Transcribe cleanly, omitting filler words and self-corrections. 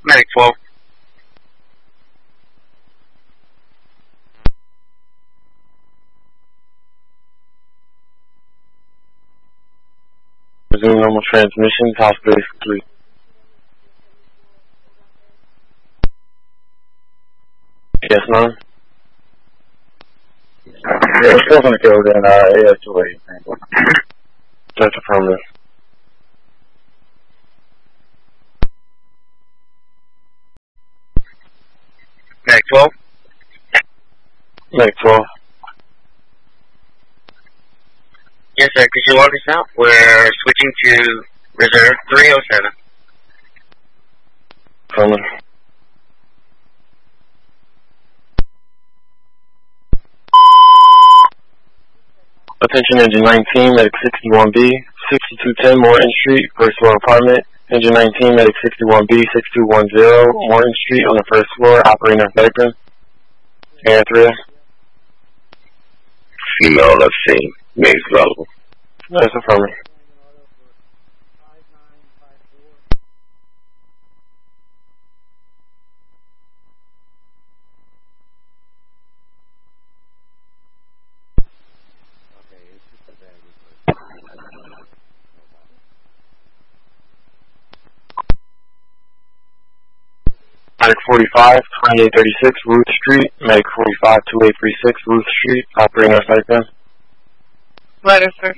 Medic 12. Resume normal transmission, hospital 3. Yes, ma'am. Yeah, it's still gonna go then, AS2A. That's affirmative. Medic 12. Medic 12. Yes, sir. Could you log this out? We're switching to Reserve 307. Affirmative. Attention engine 19, medic 61B, 6210 Morton Street, first floor apartment. Engine 19, medic 61B, 6210 Morton Street on the first floor, operating narcotic. Air 3. Female on the scene. Name's available. That's affirmative. Medic 45, 2836 Ruth Street. Medic 45, 2836 Ruth Street, operating narcotic. Letter, sir.